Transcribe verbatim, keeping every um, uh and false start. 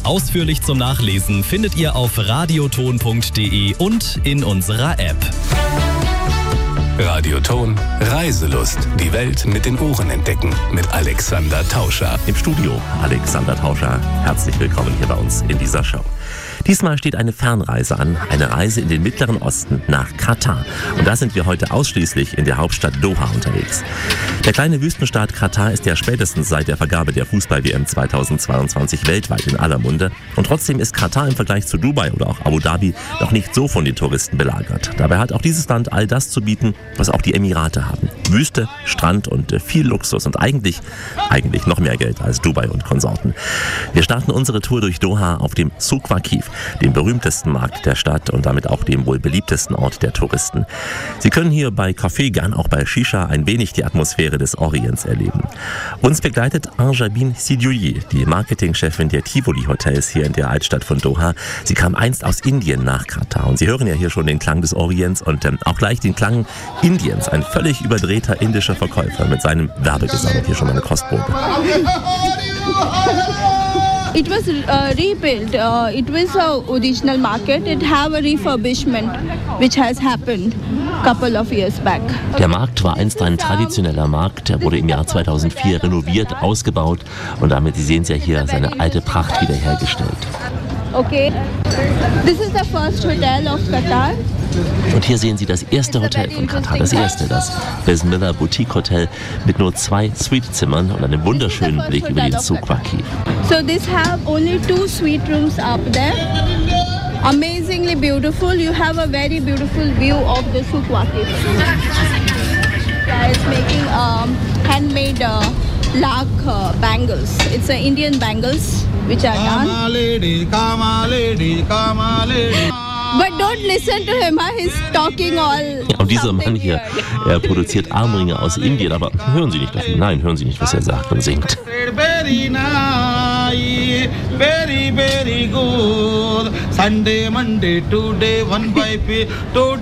ausführlich zum Nachlesen findet ihr auf radioton punkt de und in unserer App. Radioton Reiselust. Die Welt mit den Ohren entdecken. Mit Alexander Tauscher. Im Studio Alexander Tauscher. Herzlich willkommen hier bei uns in dieser Show. Diesmal steht eine Fernreise an, eine Reise in den Mittleren Osten nach Katar. Und da sind wir heute ausschließlich in der Hauptstadt Doha unterwegs. Der kleine Wüstenstaat Katar ist ja spätestens seit der Vergabe der Fußball-W M zweitausendzweiundzwanzig weltweit in aller Munde. Und trotzdem ist Katar im Vergleich zu Dubai oder auch Abu Dhabi noch nicht so von den Touristen belagert. Dabei hat auch dieses Land all das zu bieten, was auch die Emirate haben. Wüste, Strand und äh, viel Luxus und eigentlich, eigentlich noch mehr Geld als Dubai und Konsorten. Wir starten unsere Tour durch Doha auf dem Souq Waqif, dem berühmtesten Markt der Stadt und damit auch dem wohl beliebtesten Ort der Touristen. Sie können hier bei Kaffee, gern auch bei Shisha, ein wenig die Atmosphäre des Orients erleben. Uns begleitet Anjabin Sidioui, die Marketingchefin der Tivoli Hotels hier in der Altstadt von Doha. Sie kam einst aus Indien nach Katar und Sie hören ja hier schon den Klang des Orients und ähm, auch gleich den Klang Indiens. Ein völlig überdrehter indischer Verkäufer mit seinem Werbegesang. Hier schon mal eine Kostprobe. It was uh, rebuilt. Uh, it was a original market. It have a refurbishment, which has happened a couple of years back. Der Markt war einst ein traditioneller Markt. Er wurde im Jahr zweitausendvier renoviert, ausgebaut und damit, Sie sehen es ja hier, seine alte Pracht wiederhergestellt. Okay, this is the first hotel of Qatar. Und hier sehen Sie das erste Hotel von Katar, das erste, das Besmillah Boutique Hotel mit nur zwei Suitezimmern und einem wunderschönen Blick über den Souq Waqif. So this have only two suite rooms up there. Amazingly beautiful. You have a very beautiful view of the Souq Waqif. Yeah, it's making um, handmade uh, lakh uh, bangles. It's uh, Indian bangles which are done. Come lady, come lady, come lady. But don't listen to him, huh? He's talking all. Ja, und dieser Mann hier, er produziert Armringe aus Indien, aber hören Sie nicht auf ihn. Nein, hören Sie nicht, was er sagt und singt. Very nice, very very good. Sunday, Monday, today, one by pay. Today.